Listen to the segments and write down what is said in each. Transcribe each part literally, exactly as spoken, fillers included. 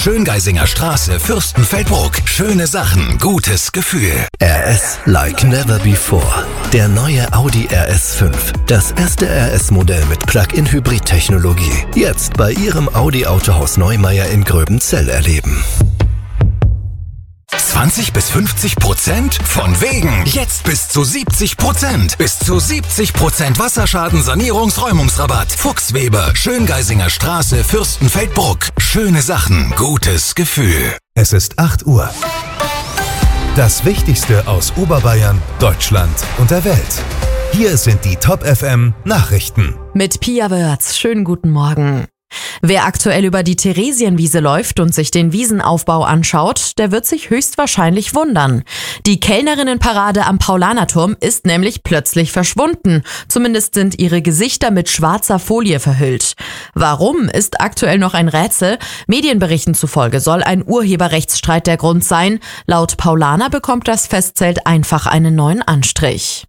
Schöngeisinger Straße, Fürstenfeldbruck. Schöne Sachen, gutes Gefühl. R S like never before. Der neue Audi R S fünf. Das erste R S-Modell mit Plug-in-Hybrid-Technologie. Jetzt bei Ihrem Audi-Autohaus Neumeier in Gröbenzell erleben. zwanzig bis fünfzig Prozent? Von wegen! Jetzt bis zu siebzig Prozent. Bis zu siebzig Prozent Wasserschaden-Sanierungsräumungsrabatt. Fuchsweber, Schöngeisinger Straße, Fürstenfeldbruck. Schöne Sachen, gutes Gefühl. Es ist acht Uhr. Das Wichtigste aus Oberbayern, Deutschland und der Welt. Hier sind die Top F M Nachrichten. Mit Pia Wörz. Schönen guten Morgen. Wer aktuell über die Theresienwiese läuft und sich den Wiesenaufbau anschaut, der wird sich höchstwahrscheinlich wundern. Die Kellnerinnenparade am Paulanerturm ist nämlich plötzlich verschwunden. Zumindest sind ihre Gesichter mit schwarzer Folie verhüllt. Warum, ist aktuell noch ein Rätsel. Medienberichten zufolge soll ein Urheberrechtsstreit der Grund sein. Laut Paulaner bekommt das Festzelt einfach einen neuen Anstrich.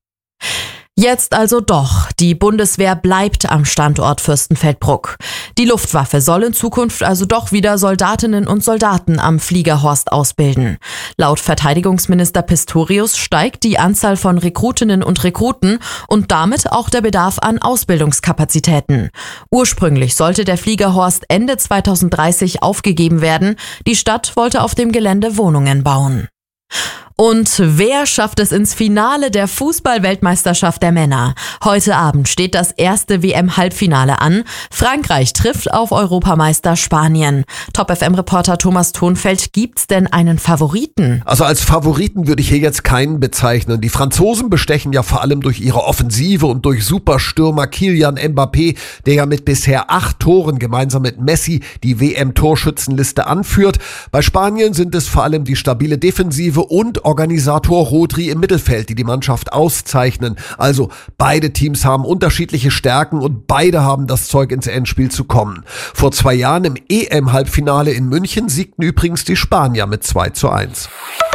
Jetzt also doch. Die Bundeswehr bleibt am Standort Fürstenfeldbruck. Die Luftwaffe soll in Zukunft also doch wieder Soldatinnen und Soldaten am Fliegerhorst ausbilden. Laut Verteidigungsminister Pistorius steigt die Anzahl von Rekrutinnen und Rekruten und damit auch der Bedarf an Ausbildungskapazitäten. Ursprünglich sollte der Fliegerhorst Ende zweitausenddreißig aufgegeben werden. Die Stadt wollte auf dem Gelände Wohnungen bauen. Und wer schafft es ins Finale der Fußball-Weltmeisterschaft der Männer? Heute Abend steht das erste W M-Halbfinale an. Frankreich trifft auf Europameister Spanien. Top F M-Reporter Thomas Thonfeld, gibt's denn einen Favoriten? Also als Favoriten würde ich hier jetzt keinen bezeichnen. Die Franzosen bestechen ja vor allem durch ihre Offensive und durch Superstürmer Kylian Mbappé, der ja mit bisher acht Toren gemeinsam mit Messi die W M-Torschützenliste anführt. Bei Spanien sind es vor allem die stabile Defensive und Organisator Rodri im Mittelfeld, die die Mannschaft auszeichnen. Also beide Teams haben unterschiedliche Stärken und beide haben das Zeug, ins Endspiel zu kommen. Vor zwei Jahren im E M-Halbfinale in München siegten übrigens die Spanier mit zwei zu eins.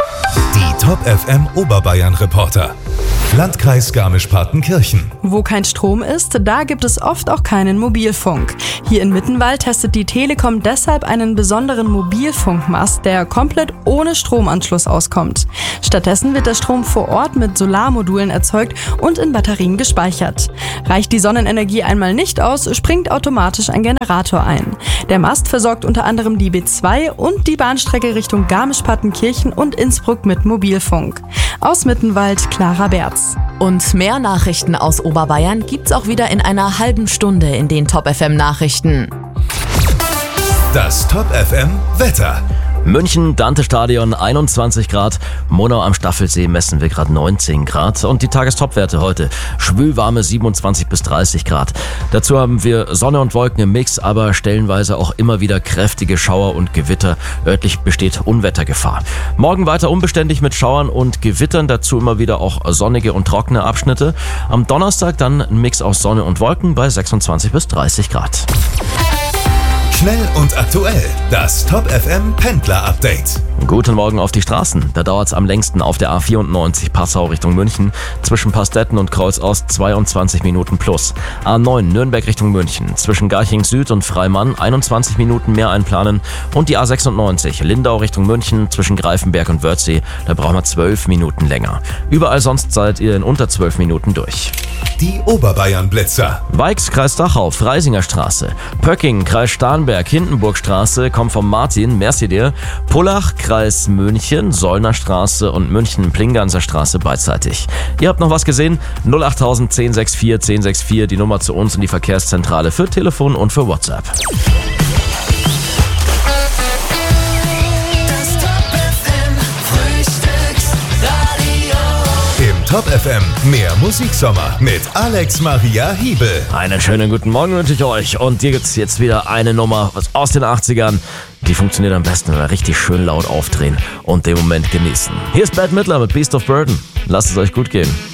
Die Top F M Oberbayern Reporter. Landkreis Garmisch-Partenkirchen. Wo kein Strom ist, da gibt es oft auch keinen Mobilfunk. Hier in Mittenwald testet die Telekom deshalb einen besonderen Mobilfunkmast, der komplett ohne Stromanschluss auskommt. Stattdessen wird der Strom vor Ort mit Solarmodulen erzeugt und in Batterien gespeichert. Reicht die Sonnenenergie einmal nicht aus, springt automatisch ein Generator ein. Der Mast versorgt unter anderem die B zwei und die Bahnstrecke Richtung Garmisch-Partenkirchen und Innsbruck mit Mobilfunk. Aus Mittenwald, Clara Berz. Und mehr Nachrichten aus Oberbayern gibt's auch wieder in einer halben Stunde in den Top F M Nachrichten. Das Top F M Wetter. München, Dante-Stadion einundzwanzig Grad, Monau am Staffelsee messen wir gerade neunzehn Grad und die Tagestopwerte heute schwülwarme siebenundzwanzig bis dreißig Grad. Dazu haben wir Sonne und Wolken im Mix, aber stellenweise auch immer wieder kräftige Schauer und Gewitter. Örtlich besteht Unwettergefahr. Morgen weiter unbeständig mit Schauern und Gewittern, dazu immer wieder auch sonnige und trockene Abschnitte. Am Donnerstag dann ein Mix aus Sonne und Wolken bei sechsundzwanzig bis dreißig Grad. Schnell und aktuell, das Top F M Pendler Update. Guten Morgen auf die Straßen. Da dauert es am längsten auf der A vierundneunzig Passau Richtung München. Zwischen Pastetten und Kreuzost zweiundzwanzig Minuten plus. A neun Nürnberg Richtung München. Zwischen Garching Süd und Freimann einundzwanzig Minuten mehr einplanen. Und die A sechsundneunzig Lindau Richtung München. Zwischen Greifenberg und Wörthsee. Da brauchen wir zwölf Minuten länger. Überall sonst seid ihr in unter zwölf Minuten durch. Die Oberbayern Blitzer. Weix, Kreis Dachau, Freisinger Straße. Pöcking, Kreis Starnberg, Hindenburgstraße, komm vom Martin, merci dir. Pullach, Kreis München, Sollner Straße und München, Plinganser Straße beidseitig. Ihr habt noch was gesehen? null achttausend zehn sechs vier zehn sechs vier, die Nummer zu uns in die Verkehrszentrale für Telefon und für WhatsApp. Top F M, mehr Musiksommer mit Alex Maria Hiebel. Einen schönen guten Morgen wünsche ich euch. Und hier gibt's jetzt wieder eine Nummer aus den achtzigern. Die funktioniert am besten, wenn wir richtig schön laut aufdrehen und den Moment genießen. Hier ist Bette Midler mit Beast of Burden. Lasst es euch gut gehen.